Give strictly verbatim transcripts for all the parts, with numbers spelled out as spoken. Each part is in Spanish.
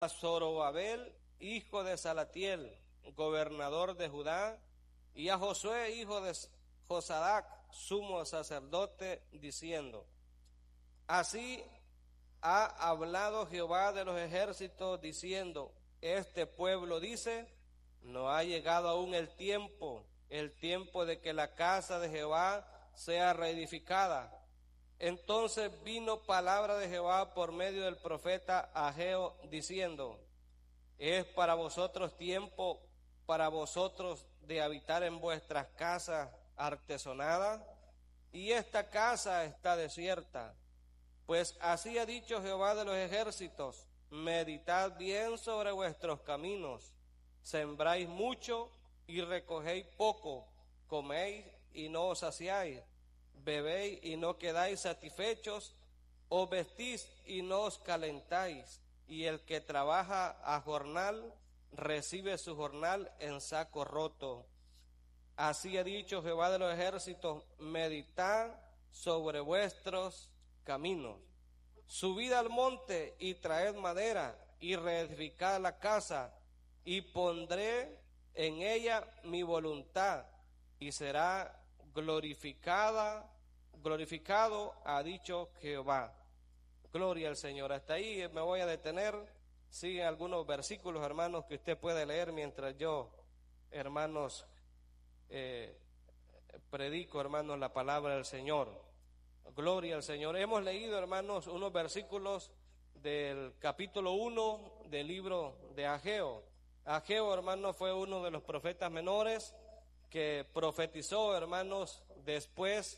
a Zorobabel, hijo de Salatiel, gobernador de Judá, y a Josué, hijo de Josadac, sumo sacerdote, diciendo: Así ha hablado Jehová de los ejércitos, diciendo: Este pueblo dice, no ha llegado aún el tiempo, el tiempo de que la casa de Jehová sea reedificada. Entonces vino palabra de Jehová por medio del profeta Ageo, diciendo: Es para vosotros tiempo, para vosotros de habitar en vuestras casas artesonadas, y esta casa está desierta. Pues así ha dicho Jehová de los ejércitos: meditad bien sobre vuestros caminos, sembráis mucho y recogéis poco, coméis y no os saciáis, bebéis y no quedáis satisfechos, os vestís y no os calentáis, y el que trabaja a jornal recibe su jornal en saco roto. Así ha dicho Jehová de los ejércitos: meditad sobre vuestros caminos, subid al monte y traed madera y reedificad la casa, y pondré en ella mi voluntad, y será glorificada, glorificado, ha dicho Jehová. Gloria al Señor. Hasta ahí me voy a detener. Siguen algunos versículos, hermanos, que usted puede leer mientras yo, hermanos, eh, predico, hermanos, la palabra del Señor. Gloria al Señor. Hemos leído, hermanos, unos versículos del capítulo uno del libro de Ageo. Ageo, hermanos, fue uno de los profetas menores que profetizó, hermanos, después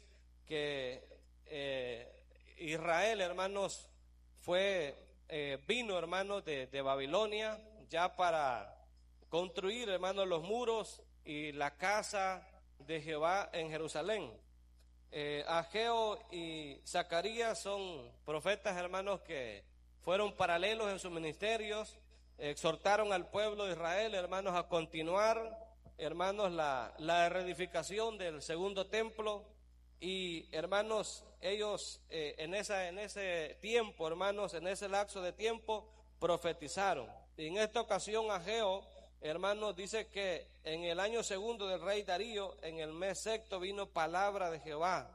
que eh, Israel, hermanos, fue eh, vino, hermanos, de, de Babilonia, ya para construir, hermanos, los muros y la casa de Jehová en Jerusalén. Eh, Ageo y Zacarías son profetas, hermanos, que fueron paralelos en sus ministerios, exhortaron al pueblo de Israel, hermanos, a continuar, hermanos, la, la reedificación del segundo templo. Y hermanos, ellos eh, en esa en ese tiempo, hermanos, en ese lapso de tiempo profetizaron. Y en esta ocasión Ageo, hermanos, dice que en el año segundo del rey Darío, en el mes sexto, vino palabra de Jehová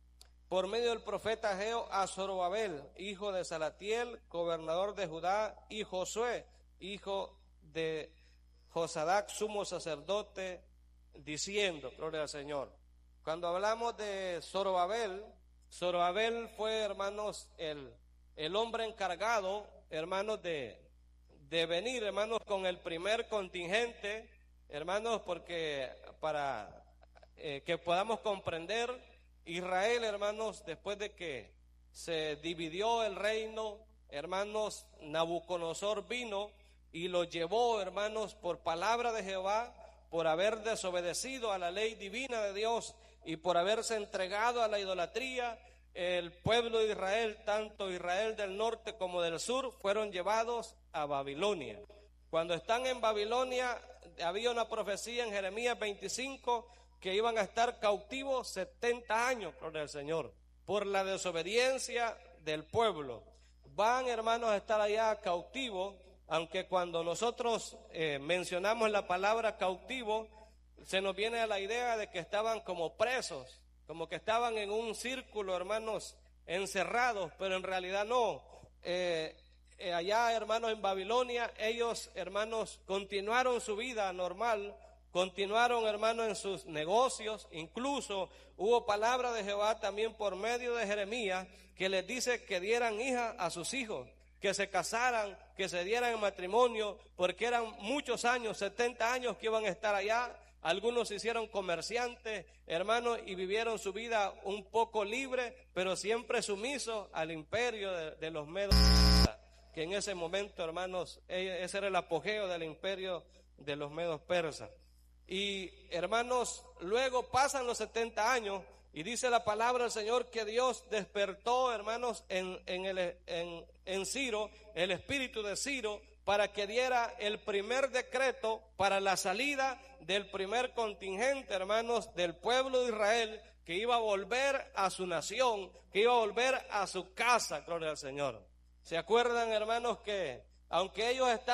por medio del profeta Ageo a Zorobabel, hijo de Salatiel, gobernador de Judá, y Josué, hijo de Josadac, sumo sacerdote, diciendo: gloria al Señor. Cuando hablamos de Zorobabel, Zorobabel fue, hermanos, el, el hombre encargado, hermanos, de, de venir, hermanos, con el primer contingente, hermanos, porque para eh, que podamos comprender, Israel, hermanos, después de que se dividió el reino, hermanos, Nabucodonosor vino y lo llevó, hermanos, por palabra de Jehová, por haber desobedecido a la ley divina de Dios y por haberse entregado a la idolatría. El pueblo de Israel, tanto Israel del norte como del sur, fueron llevados a Babilonia. Cuando están en Babilonia, había una profecía en Jeremías veinticinco que iban a estar cautivos setenta años, gloria al Señor, por la desobediencia del pueblo. Van, hermanos, a estar allá cautivos, aunque cuando nosotros eh, mencionamos la palabra cautivo, se nos viene a la idea de que estaban como presos, como que estaban en un círculo, hermanos, encerrados, pero en realidad no. Eh, eh, allá, hermanos, en Babilonia, ellos, hermanos, continuaron su vida normal, continuaron, hermanos, en sus negocios. Incluso hubo palabra de Jehová también por medio de Jeremías, que les dice que dieran hijas a sus hijos, que se casaran, que se dieran en matrimonio, porque eran muchos años, setenta años que iban a estar allá. Algunos se hicieron comerciantes, hermanos, y vivieron su vida un poco libre, pero siempre sumisos al imperio de, de los medos, que en ese momento, hermanos, ese era el apogeo del imperio de los medos persas. Y, hermanos, luego pasan los setenta años y dice la palabra del Señor que Dios despertó, hermanos, en, en, el, en, en Ciro, el espíritu de Ciro, para que diera el primer decreto para la salida del primer contingente, hermanos, del pueblo de Israel, que iba a volver a su nación, que iba a volver a su casa, gloria al Señor. ¿Se acuerdan, hermanos, que aunque ellos estaban